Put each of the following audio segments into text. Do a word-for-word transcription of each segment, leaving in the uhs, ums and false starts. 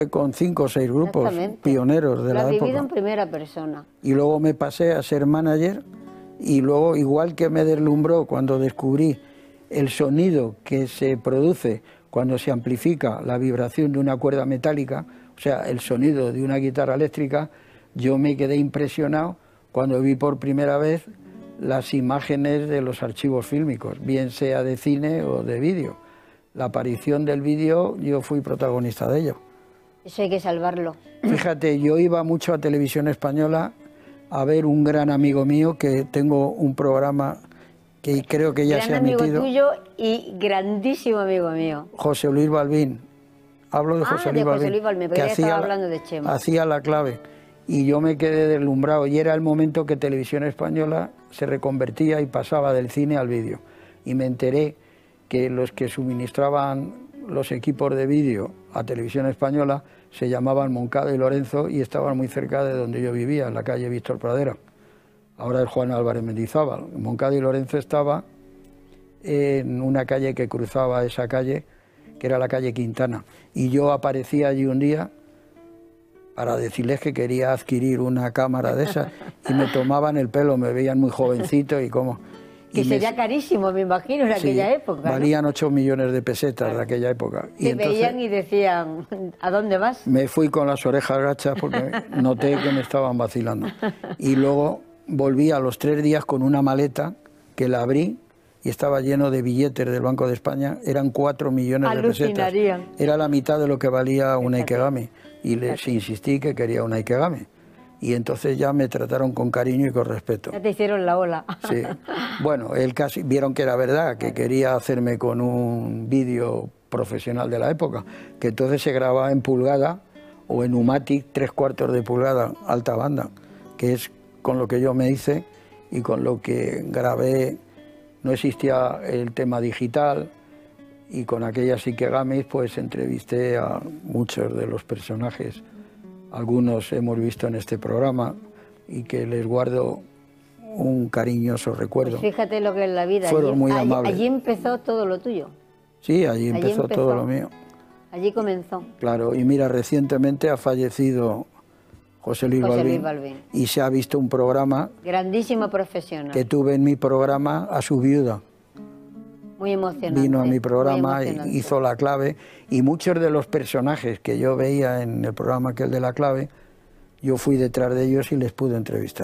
con cinco o seis grupos pioneros de la época. Lo has vivido en primera persona. Y luego me pasé a ser manager y luego, igual que me deslumbró cuando descubrí el sonido que se produce cuando se amplifica la vibración de una cuerda metálica, o sea, el sonido de una guitarra eléctrica, yo me quedé impresionado cuando vi por primera vez las imágenes de los archivos fílmicos, bien sea de cine o de vídeo. La aparición del vídeo, yo fui protagonista de ello. Eso hay que salvarlo. Fíjate, yo iba mucho a Televisión Española a ver un gran amigo mío, que tengo un programa que creo que ya gran se ha emitido. Gran amigo tuyo y grandísimo amigo mío. José Luis Balbín. Hablo de José ah, Luis de Balbín. José Luis Balbín, que hacía, hacía, hablando de Chema. Hacía La Clave. Y yo me quedé deslumbrado. Y era el momento que Televisión Española se reconvertía y pasaba del cine al vídeo. Y me enteré que los que suministraban los equipos de vídeo a Televisión Española se llamaban Moncada y Lorenzo y estaban muy cerca de donde yo vivía, en la calle Víctor Pradera. Ahora es Juan Álvarez Mendizábal. Moncada y Lorenzo estaba en una calle que cruzaba esa calle, que era la calle Quintana. Y yo aparecía allí un día para decirles que quería adquirir una cámara de esas y me tomaban el pelo, me veían muy jovencito y como... Que sería me... carísimo, me imagino, en sí, aquella época, ¿no? Valían ocho millones de pesetas claro. de aquella época. Te y entonces, veían y decían, ¿a dónde vas? Me fui con las orejas gachas porque noté que me estaban vacilando. Y luego volví a los tres días con una maleta que la abrí y estaba lleno de billetes del Banco de España. Eran cuatro millones de pesetas. Era la mitad de lo que valía una Ikegami. Y les insistí que quería una Ikegami. Y entonces ya me trataron con cariño y con respeto. Ya te hicieron la ola. Sí. Bueno, él casi vieron que era verdad, que quería hacerme con un vídeo profesional de la época, que entonces se grababa en pulgada o en Umatic, tres cuartos de pulgada, alta banda, que es con lo que yo me hice y con lo que grabé. No existía el tema digital y con aquellas Ikegamis pues entrevisté a muchos de los personajes. Algunos hemos visto en este programa y que les guardo un cariñoso recuerdo. Pues fíjate lo que es la vida. Fueron allí, muy allí, amables. Allí empezó todo lo tuyo. Sí, allí empezó, allí empezó todo lo mío. Allí comenzó. Claro, y mira, recientemente ha fallecido José Luis, José Balbín, Luis Balbín. Y se ha visto un programa... Grandísimo profesional. Que tuve en mi programa a su viuda. Muy emocionante. Vino a mi programa, hizo La Clave, y muchos de los personajes que yo veía en el programa aquel de La Clave, yo fui detrás de ellos y les pude entrevistar.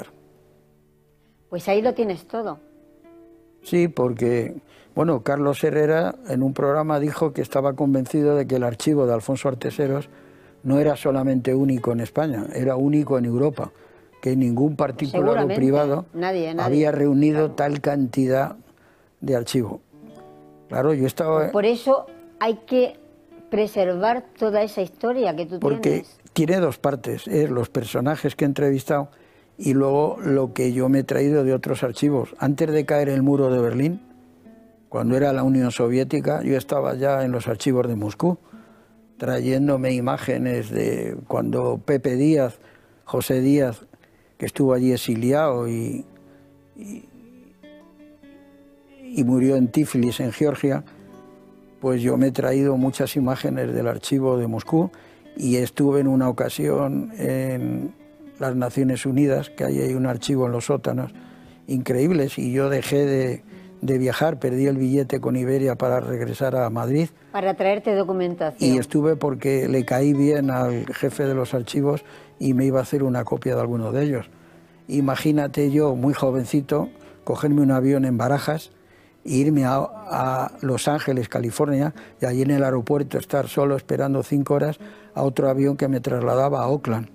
Pues ahí lo tienes todo. Sí, porque, bueno, Carlos Herrera en un programa dijo que estaba convencido de que el archivo de Alfonso Arteseros no era solamente único en España, era único en Europa, que ningún particular o privado nadie, nadie. había reunido claro. tal cantidad de archivo. Claro, yo estaba... Pues por eso hay que preservar toda esa historia que tú porque tienes. Porque tiene dos partes, ¿eh? Los personajes que he entrevistado y luego lo que yo me he traído de otros archivos. Antes de caer el muro de Berlín, cuando era la Unión Soviética, yo estaba ya en los archivos de Moscú, trayéndome imágenes de cuando Pepe Díaz, José Díaz, que estuvo allí exiliado y... y y murió en Tiflis, en Georgia, pues yo me he traído muchas imágenes del archivo de Moscú y estuve en una ocasión en las Naciones Unidas, que ahí hay un archivo en los sótanos increíbles, y yo dejé de, de viajar, perdí el billete con Iberia para regresar a Madrid. Para traerte documentación. Y estuve porque le caí bien al jefe de los archivos y me iba a hacer una copia de alguno de ellos. Imagínate yo, muy jovencito, cogerme un avión en Barajas, irme a, a Los Ángeles, California, y allí en el aeropuerto estar solo esperando cinco horas a otro avión que me trasladaba a Auckland,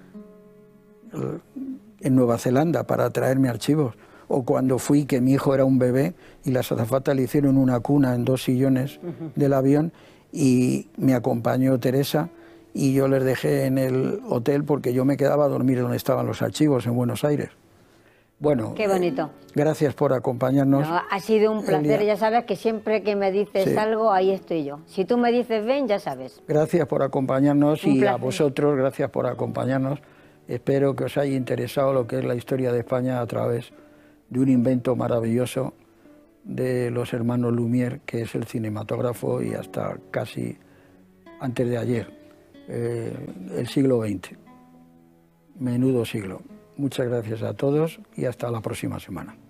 en Nueva Zelanda, para traerme archivos. O cuando fui, que mi hijo era un bebé y las azafatas le hicieron una cuna en dos sillones uh-huh. del avión y me acompañó Teresa y yo les dejé en el hotel porque yo me quedaba a dormir donde estaban los archivos, en Buenos Aires. Bueno, qué bonito. Eh, gracias por acompañarnos. No, ha sido un placer, ya sabes que siempre que me dices sí. algo, ahí estoy yo. Si tú me dices ven, ya sabes. Gracias por acompañarnos un y placer. A vosotros, gracias por acompañarnos. Espero que os haya interesado lo que es la historia de España a través de un invento maravilloso de los hermanos Lumière, que es el cinematógrafo, y hasta casi antes de ayer. eh, el siglo veinte. Menudo siglo. Muchas gracias a todos y hasta la próxima semana.